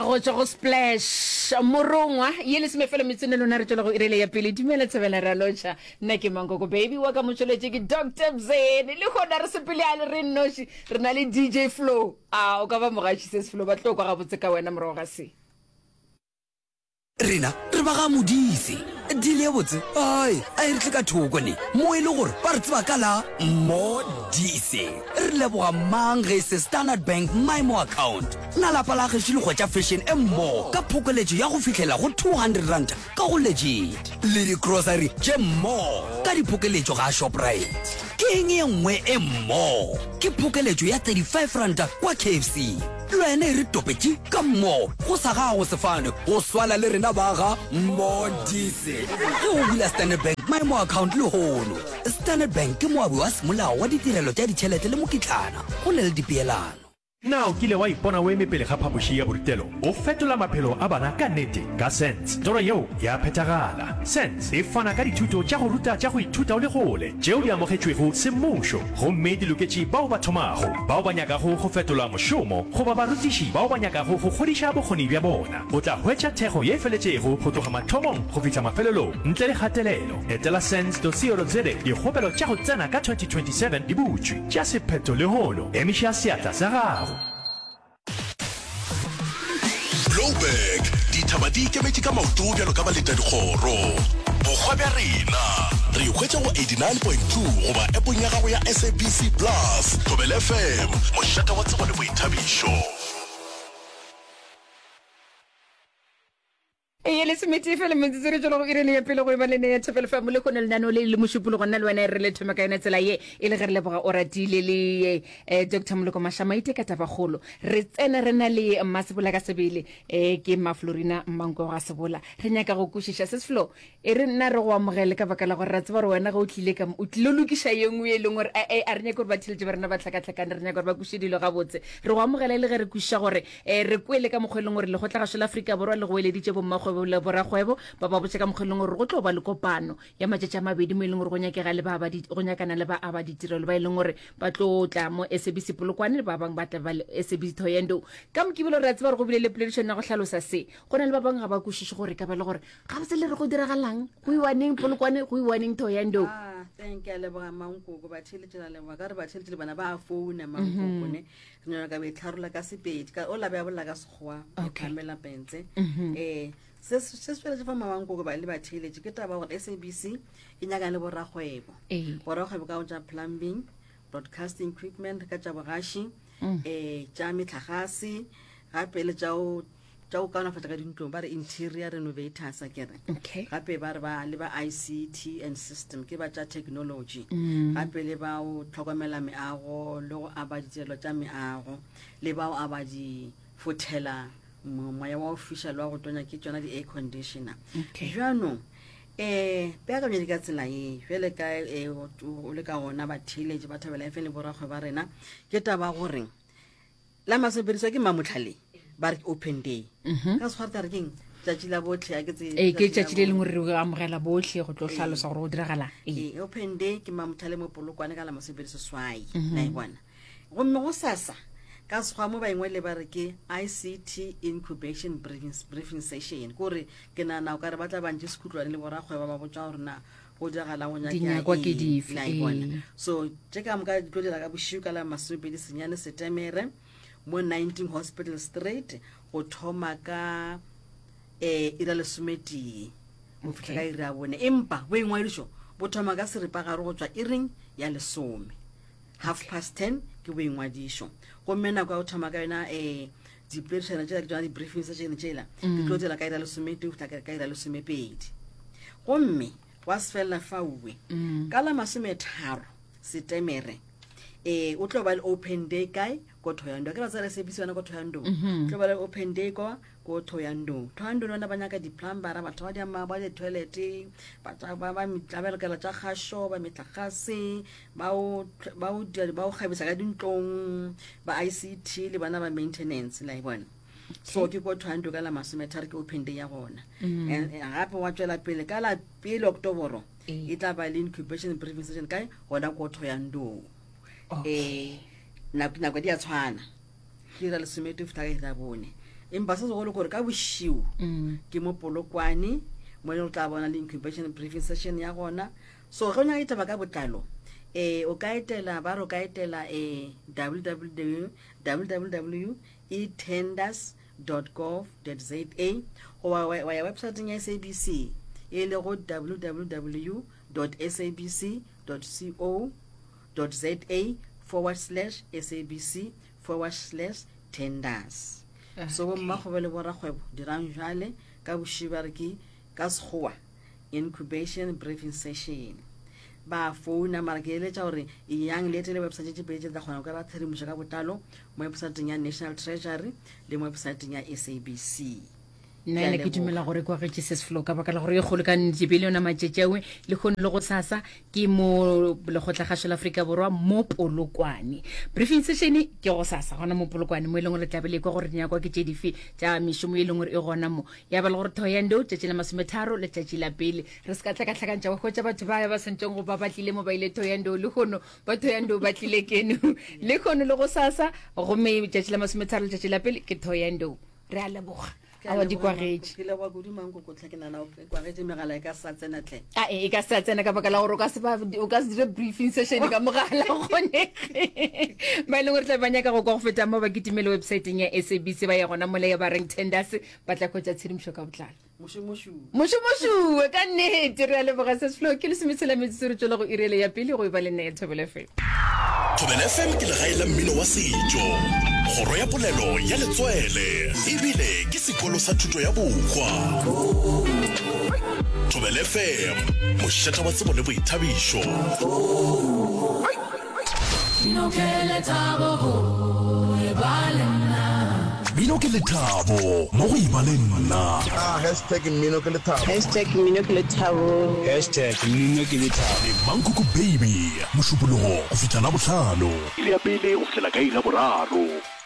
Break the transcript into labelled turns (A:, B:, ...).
A: go tswa go splash morongwa ye le se me fela metsene lona re tlola go irele ya pele dimela tsebela ra locha nna ke Mangoko baby wa ka motsholetse ke Dr Mzeni le gona re sepele a le re nnoshi re na le DJ Flow o ka ba mogashi se Flow ba tlokwa ga botse ka wena moroga se
B: rena re ba ga modise dile ya botse ai a re tle ka thoko ne mo ile gore ba re tseba ka la modise re leboga mang ge se Standard Bank my mo account na la pala ge shilo go tša fashion mo ka phokoletšo ya go fihlela go 200 rand ka go legit le di grocery tše mo ka diphokoletšo ga Shoprite ke eng ye nngwe mo ke phokoletšo ya 35 rand kwa KFC lwene re topetše ka mo go sa gago sefane go swala le rena ba ga modise ge o bula Standard Bank maemo account le hono Standard Bank ke moabi wa semolao wa ditirelo tša ditšhelete le mokitlana go le dipeelano
C: Now kile wa ipona we mepele ga phapoši ya borutelo o fetola maphelo a bana ka nnete ka Sense toro yeo ya phethagala Sense e fana ka dithuto tša go ruta tša go ithuta o le gole tšeo di amogetšwego semmušo gomme di loketše bao ba thomago bao ba nyakago go fetola mošomo goba barutiši bao ba nyakago go kgodiša bokgoni bja bona o tla hwetša thego ye feletšego go tloga mathomong go fitlha mafelelong ntle le kgatelelo etela sense.co.za dikgopelo tša go tsena ka 2027 di butšwe tša sephetho le holo emiša seatla sa gago
D: Blowback dithaba di ikemetše ka maoto bjalo ka baleta dikgoro bokgwa bja rena re hwetša go 89.2 goba appong ya gago ya SABC Plus Thobela FM mošata wa tsebo le boithabišo
A: e le semete fela mentse re tlola go irele ya pele go ba lene ya Thobela FM le kgone le nano le mošupolo gona le wena re le thoma ka yona tsela ye e le ge re leboga o ratile le Dr Moloko Mashamaite ka tabagolo re tsena re na le Masebola ka sebele ke Maflorina Mmango ga Sebola re nyaka go kwešiša se Flow e re nna re go amogele ka baka la gore ra tseba re wena ga o tlile ka o tlile lokiša yengwe e leng gore a re nyaka gore ba tšheletse ba rena ba tlhakatlhakane re nyaka gore ba kwešišedilo ga botse re go amogela le ge re kwešiša gore re kwele ka mokgwa e leng gore le go tla gašola Afrika Borwa le go eleditše bommagwebo le borakgwebo ba ba botse ka mokgwa gore go tlo ba le kopano ya matšatši a mabedi mo e leng gore go nyakega le go nyakana le ba aba ditirelo ba e leng gore ba tlo tla mo SABC Polokwane le ba bangwe ba tla ba SABC Thohoyandou ka mokibelo re a tseba re go bile le poledišano ya go hlalosa se go na le ba bangwe ga ba kwešiše gore ka ba le gore ga botse le re go diragalang go iwaneng Polokwane go iwaneng Thohoyandou
E: thank you leboga Mangoko ba tšheletse le ba ka re ba tšheletse le bana ba founa Mangoko ne re nyaka be tlharola ka sepedi ka o la ba bolla ka sekgowa Pamela Pence se tswela fa Mangoko ba le ba tšheletse ke taba gore SABC e nyaka le borakgwebo ka o tša plumbing broadcasting equipment ka tša bogaši tša metlhagase gape le tšao kana fata ka dintlong ba re interior renovators akere gape ba re ba le ba ICT and system ke ba tša technology gape le ba o tlhokomela meago le go aba ditirelo tša meago le ba o aba di fothela moya wa official wa go tonya ke tsona di air conditioner jwanong peakanyo di ka tsela ye fele ka o le ka gona ba teenage ba Thobela FM le borakgwe ba rena ke taba gore la masebediso ke mamotlhale ba re open day ka tshwarta re keng tšatši la botlhe ke
A: tšatši le lengwe re amogela botlhe go tlo hlalosa gore go diragala
E: open day ke mamotlhale mo Polokwane ka la masebediso swai na e bona gomme go sasa ka sekgwa mo ba engwe le ba re ke ICT incubation briefing session gore ke nana o ka re ba tla bantse sekhutlwane le borakgwebo ba botsa gore na go diragala go
A: nyakwa ke dife
E: so tše ka moka di tlo dira ka bošiu ka la masomepedi senyane Setemere mo 19 Hospital Street go thoma ka ira le someti mo fitla ka ira bone empa bo engwadišo bo thoma ka seripa gare go tswa iring ya lesome 10:30 ke bo engwadišo go mena kwa o thoma ka yona di preparations tša di briefing session tšela di tlo dira ka ira le someti o fitla ka ira le somepedi gomme wa sefela fauwe ka la 13 Setemere o tlo ba le open day kae ko Thohoyandou ke ra tsara SABC wana ko Thohoyandou tlo ba le open day ko Thohoyandou nona ba nyaka di plumber batho ba di ama ba di toilet ba mitlabela tša kgašo ba metlagase ba o kgabisa ka dintlong ba ICT le bana ba maintenance la e bona so ke ko Thohoyandou ka la 13 ke open day ya gona gape wa tswela pele ka la 1 October e tla ba le incubation briefing session kae gona ko Thohoyandou nako di a tshwana ke ra le semete fita ka ira bone empa se segolo gore ka bošiu ke mo Polokwane mo le tla bona le incubation briefing session ya gona. So ge o nyaka itaba ka botlalo o ka etela ba ro ka etela www.etenders.gov.za wa ya website ya SABC e le go www.sabc.co.za/SABC/tenders. So bo mma go be le bora kgwebo dirang jale ka boshibarki ka sekgowa incubation briefing session. Ba phone mara ke eletsa gore yang le tele website tse page tsa gona ka ra tshedimošo ka botalo mo website ya National Treasury le mo website ya SABC.
A: nna ke dumela gore kwa ge se flow ka baka la gore e gole ka ntse pele yona matšetšewe le kgone le go sasa ke mo le go tlhagasho la Afrika borwa mo Polokwane. Briefing session ke go sasa gona mo Polokwane mo e leng le tlabele kwa gore nya kwa ke tše dife tša mishomo e leng gore e gona mo ya ba le gore Thoyando tšatši la 30 le tšatši la pele re se ka tlhakantša go tša batho ba sentšeng go ba batlile mo ba ile Thoyando le gono ba Thoyando ba tlile keno le gono le go sasa go me tšatši la 30 le tšatši la pele ke Thoyando re a leboga awa di kwagetse
E: ke le wa go di mango go tlhakena na o kwagetse megala e ka sa tsena tle
A: e ka sa tsena ka baka la gore o ka se dire briefing session ka mogala gone ba ile gore tla banya ka go go feta mo ba kitimele website-eng ya SABC ba ya gona mo le ya ba reng tenders ba tla khotsa tshedimošo ka botlalo mošomoshu ka nnete re a leboga se flow ke le semetsela metsere tsela go irele ya pele go ba le nne Thobela FM.
D: Thobela FM ke le gaela mmino wa setšo kgoro ya polelo ya letswele ebile ke sekolo sa thuto ya bokgwa. Thobela FM mošeta wa tsebo le boithabišo. Mmino ke lethabo mo go iba le nna.
F: #mmino ke lethabo
D: Mankuku baby mošupologo go fitlha la bohlano ile ya pele go fihlela ka ila boraro.